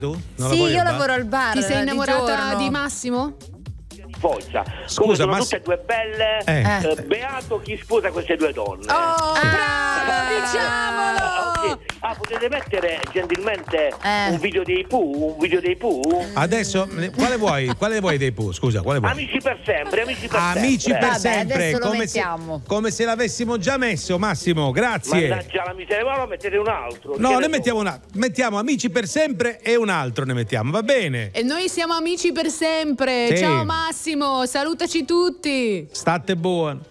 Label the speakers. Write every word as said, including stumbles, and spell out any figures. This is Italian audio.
Speaker 1: Tu? Non
Speaker 2: sì,
Speaker 1: lavori
Speaker 2: io
Speaker 1: al bar?
Speaker 2: lavoro al bar.
Speaker 3: Ti sei
Speaker 2: di
Speaker 3: innamorata
Speaker 2: giorno.
Speaker 3: di Massimo?
Speaker 4: Forza.
Speaker 1: Scusa,
Speaker 4: Come sono
Speaker 1: ma-
Speaker 4: tutte e due belle,
Speaker 1: Eh.
Speaker 4: eh, beato chi sposa queste due donne.
Speaker 2: Oh,
Speaker 3: Sì.
Speaker 2: bravo, diciamolo!
Speaker 4: Ah, ok. Ah, potete mettere gentilmente
Speaker 2: Eh.
Speaker 4: un video dei Pooh, un video dei Pooh?
Speaker 1: Adesso, quale vuoi? Quale vuoi dei Pooh? Scusa, quale vuoi?
Speaker 4: Amici per sempre, amici per
Speaker 1: Amici
Speaker 4: sempre.
Speaker 1: per
Speaker 2: Vabbè,
Speaker 1: sempre,
Speaker 2: adesso lo
Speaker 1: come se,
Speaker 2: mettiamo.
Speaker 1: come se l'avessimo già messo, Massimo, grazie.
Speaker 4: Mannaggia la miseria, ma lo mettete un altro.
Speaker 1: No,
Speaker 4: Che
Speaker 1: ne
Speaker 4: so?
Speaker 1: mettiamo un altro. Mettiamo amici per sempre e un altro ne mettiamo, va bene?
Speaker 3: E noi siamo amici per sempre.
Speaker 1: Sì.
Speaker 3: Ciao Massimo, salutaci tutti.
Speaker 1: State buoni.